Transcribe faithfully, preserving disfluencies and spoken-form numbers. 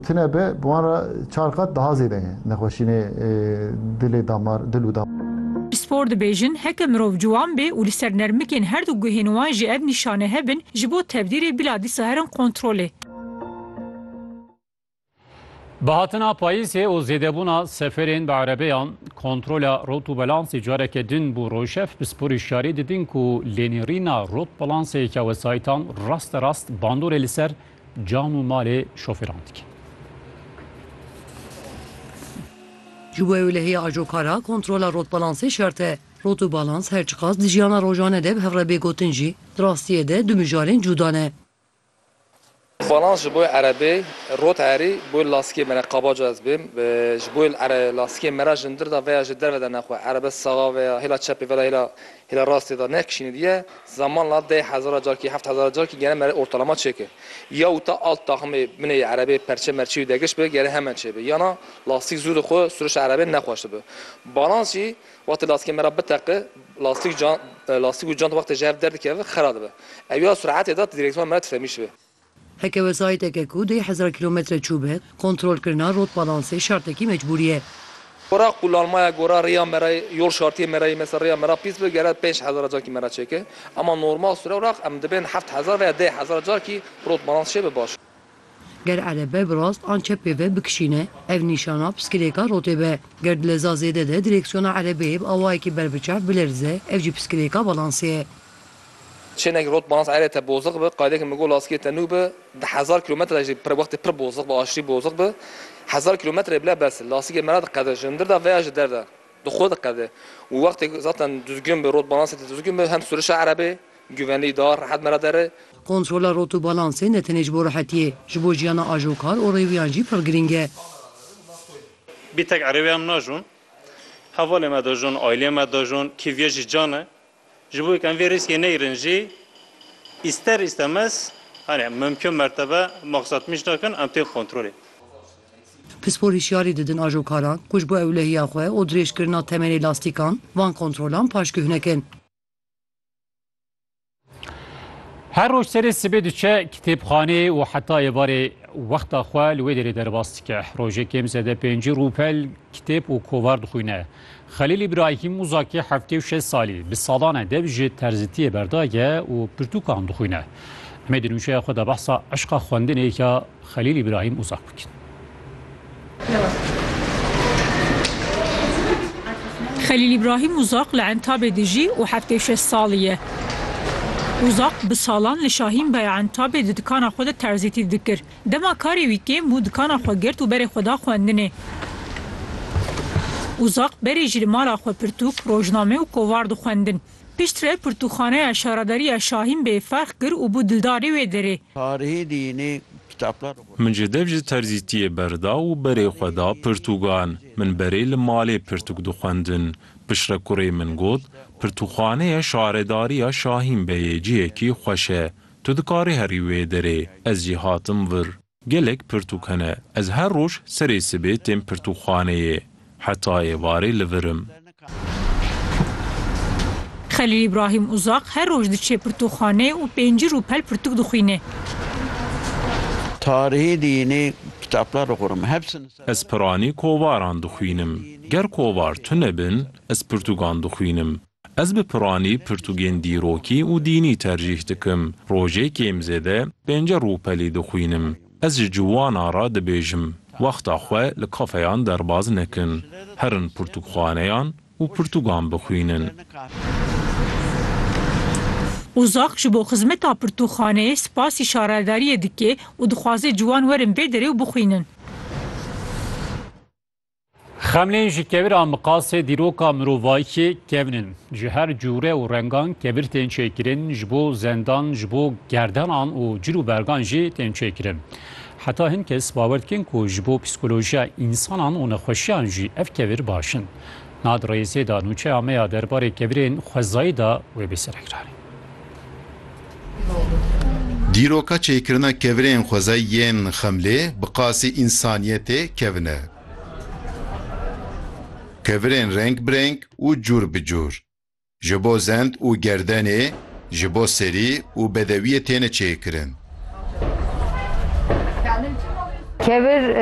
Tine be bu ara çarkat daha ziyade nexweşînê dilê damar dil û damar. Spor dibêjin heke mirov ciwan bê û li ser nermikên her du guhên wan jî ev nîşane hebin ji bo tevdîrê bila dîsa herin kontrolê. Bahatina payîsê û zêdebûna seferên bi erebeyan kontrola rot û balansê careke din bû roşev bi sporî şarî didin ku lênîrîna rot balansê wesayîtan rast rast bandorê li ser can û malê şofêran dikin. Ji bo ewlehiya ajokara kontrola rotbalansê şert e. Rot û balans her çiqas di jiyana rojane de bi hevrebê gotin jî di rastiyê de du mijarên cuda ne. Balans ji bo erebê rot erî bo laskê me re qabaca ez bêm ji bo laskê me re jindir da veya ji derve de nexwe erebe saxa veya hêla çepê ve hêla hêla rastê da nekişînî diye zamanla deh hezara carkî heft hezara carkî gene me re ortalama çêke. Ya wî alt taximê binê erebê perçe merçî degiş be gere hemen çêbe. Yana lastik zû dixwe suriş erebê nexweş dibe. Balans jî wextê laskê me re biteqe lastik can lastik û can wextê ji hev derdikeve xera dibe. Ew ya suretê da direksiyona me re tifemîş be. Heke wesayîteke ku dê hezar kilometre çûbe kontrolkirina rotbalansê şertekî mecbûrî ye. Gora kullanmaya gora riya me re yol şartiyê me re mesela riya me re pîs be gere pênc hezar carkî me re çêke. Ama normal süre olarak em dibên heft hezar veya deh hezar carkî rotbalans şê be baş. Ger erebe bi rast an çepê ve bikişîne ev nîşana piskilêka rotê be. Ger dileza zêde de direksiyona erebeyê bi awayekî berbiçav bilêrize ev jî piskilêka balansê ye. Çenek rot balans erê te bozuk be qaydekî me got laskê te nû be di hezar kilometre jî pir wextê pir bozuk be aşî bozuk be hezar kilometre bile bes laskê me re diqede jindir da veya ji der de dixwe diqede û wextê zaten düzgün be rot balansê te düzgün be hem sürüşa erebê güvenlî dar rehet me re dere. Kontrola rot û balansê ne tenê ji bo rehetiyê ji bo jiyana ajokar û rêviyan jî pir giring e. Bir tek erebeyan najûn hevalê me dajûn ailê me dajûn kêviya jî can e. Ji bo kan vê riskê neyrin jî ister istemez hani mümkün mertebe maksatmış nakin em tê kontrolê. Pispor hişyarî didin ajokaran ku ji bo ewlehiya xwe û dirêjkirina temenê lastîkan van kontrolan paşgih nekin. Her roj serê sibê diçe kitêbxanê û heta êvarê wexta xwe li wê derê derbas dike. Rojekê zêde pêncî rûpel kitêb û kovar dixwîne. Xelîl İbrahîm Uzakî heftê û şeş salî bi salan dev ji terzîtiyê berdaye û pirtûkan dixwîne. Em ê di nûçeya xwe de behsa eşqa xwendinê ya Xelîl İbrahîm Uzak bikin. Xelîl İbrahîm Uzak li Entabê dijî û heftê şeş salî ye. Uzak bi salan li Şahînbeya Entabê di dikana xwe de terzîtî dikir. Dema karê wî kêm bû dikana xwe girt û berê xwe da xwendinê. Uzak berê jî li mala xwe pirtûk, rojname û kovar dixwendin. Piştre pirtûkxaneya şaradariya Şahînbeyê ferx kir û bû dildarê wê derê. Tarihî dînî kitaplar Min ji dev ji terzîtiyê berda û berê xwe da pirtûkan. Min berê li malê pirtûk dixwendin. Piştre kurê min got, pirtûkxaneya şaredariya Şahînbeyê ciyekî xweş e. Tu dikarî herî wê derê. Ez jî hatim vir. Gelek pirtûk hene. Ez her roj serê sibê tên pirtûkxaneyê. Heta êvarê li virim. Xelîl İbrahîm Uzak her roj diçe pirtûkxanê û pêncî rûpel pirtûk dixwîne. Tarihî dînî kitaplar okurum. Hepsini Ez piranî kovaran dixwînim. Ger kovar tune bin, ez pirtûkan dixwînim. Ez bi piranî pirtûkên dîrokî û dînî tercih dikim. Rojekê em zêde pênce rûpelî dixwînim. Ez ji ciwana ra dibêjim. Wexta xwe li kafeyan derbaz nekin. Herin pirtûkxaneyan û pirtûkan bixwînin. Uzak ji bo xizmeta pirtûkxaneyê spasî şaredariyê dike û dixwaze ciwan werin vê derê û bixwînin. Xemlên ji kevira miqasê dîroka mirovayî kevnin. Ji her cure û rengan kevir tên çêkirin, ji bo zendan, ji bo gerdenan û cil û bergan jî tên çêkirin. Heta hin kes bawer dikin ku ji bo psikolojiya însanan û nexweşiyan jî ev kevir başin. Nad reîsê da nûçeya me ya derbarê kevirên xwezayî da wê bêserekirarî. Dîroka çêkirina kevirên xwezayî yên Xemlê bi qasî însaniyetê kevine. Kevirên renk bireng û cûr bi cûr. Ji bo zend û gerdenê, ji bo serî û bedewiyê têne çêkirin. Kevir